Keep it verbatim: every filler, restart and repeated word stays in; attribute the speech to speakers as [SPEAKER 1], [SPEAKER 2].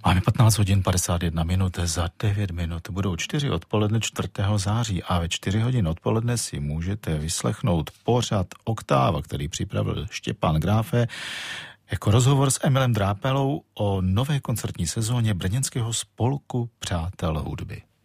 [SPEAKER 1] Máme patnáct hodin padesát jedna minut, za devět minut budou čtyři odpoledne čtvrtého září a ve čtyři hodin odpoledne si můžete vyslechnout pořad Oktáva, který připravil Štěpán Gráfe, jako rozhovor s Emilem Drápelou o nové koncertní sezóně brněnského spolku Přátel hudby.